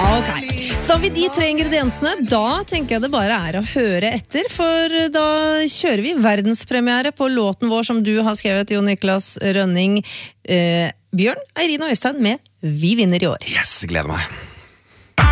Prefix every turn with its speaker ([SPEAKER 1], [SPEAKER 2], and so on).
[SPEAKER 1] Ok, så har vi de 3 ingrediensene. Da tenker jeg det bare å høre etter, for da kjører vi verdenspremiere på låten vår som du har skrevet, Jon Niklas Rønning. Bjørn, Eirin og Øystein med Vi vinner i år.
[SPEAKER 2] Yes, gleder meg.